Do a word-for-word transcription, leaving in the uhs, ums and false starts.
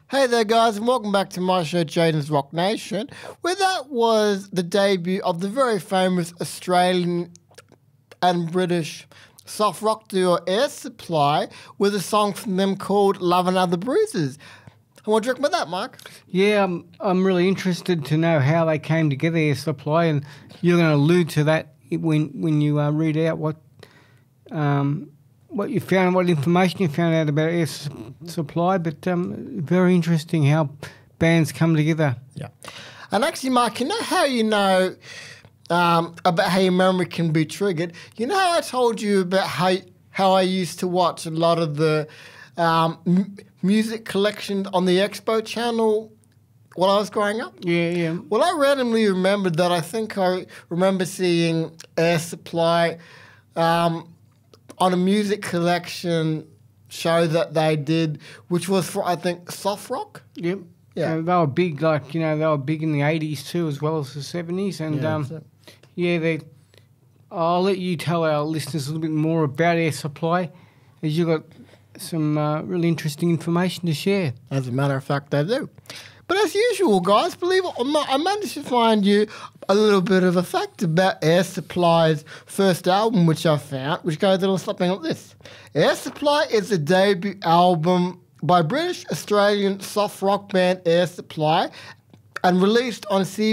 Hey there, guys, and welcome back to my show, Jaden's Rock Nation, where that was the debut of the very famous Australian and British soft rock duo Air Supply with a song from them called Love and Other Bruises. And what do you reckon about that, Mark? Yeah, I'm, I'm really interested to know how they came together, Air Supply, and you're going to allude to that when when you uh, read out what um, what you found, what information you found out about Air Supply. But um, very interesting how bands come together. Yeah. And actually, Mark, you know how you know um, about how your memory can be triggered? You know how I told you about how how I used to watch a lot of the um, m- music collections on the Expo channel while I was growing up? Yeah, yeah. Well, I randomly remembered that I think I remember seeing Air Supply um, on a music collection show that they did, which was for, I think, soft rock. Yep. Yeah. Uh, they were big, like, you know, they were big in the eighties too, as well as the seventies. And, Yeah, um, so- yeah, they. I'll let you tell our listeners a little bit more about Air Supply, as you've got some uh, really interesting information to share. As a matter of fact, I do. But as usual, guys, believe it or not, I managed to find you a little bit of a fact about Air Supply's first album, which I found, which goes a little something like this. Air Supply is a debut album by British Australian soft rock band Air Supply and released on C